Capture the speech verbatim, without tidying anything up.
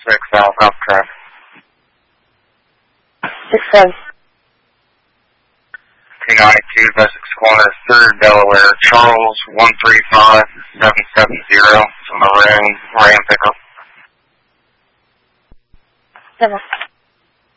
six South Uptrack. six seven. two ninety-two Essex Corner, third Delaware, Charles, one three five seven seven zero. It's on the rain, rain pickup. seven.